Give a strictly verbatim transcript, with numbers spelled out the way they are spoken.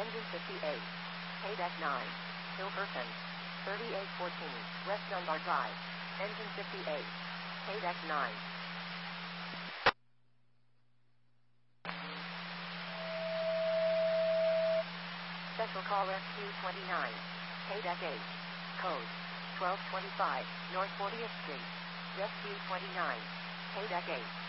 Engine fifty-eight. K nine. Hilverton. thirty-eight fourteen. West Dunbar Drive. Engine fifty-eight. K nine. Special call S Q twenty-nine. K eight. Code twelve twenty-five. North fortieth Street. Rescue twenty-nine. K eight.